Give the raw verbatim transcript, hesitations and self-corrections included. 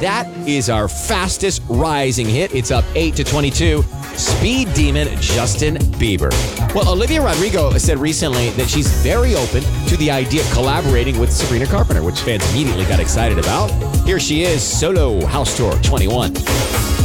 that is our fastest rising hit. It's up eight to twenty-two. Speed Demon, Justin Bieber. Well, Olivia Rodrigo said recently that she's very open to the idea of collaborating with Sabrina Carpenter, which fans immediately got excited about. Here she is, solo house tour twenty-one.